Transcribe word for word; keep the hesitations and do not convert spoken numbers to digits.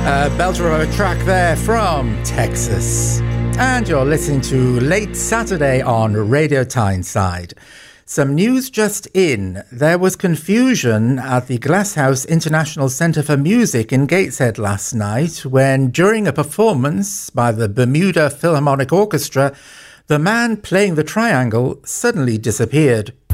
A belter of a track there from Texas. And you're listening to Late Saturday on Radio Tyneside. Some news just in. There was confusion at the Glasshouse International Centre for Music in Gateshead last night when, during a performance by the Bermuda Philharmonic Orchestra, the man playing the triangle suddenly disappeared.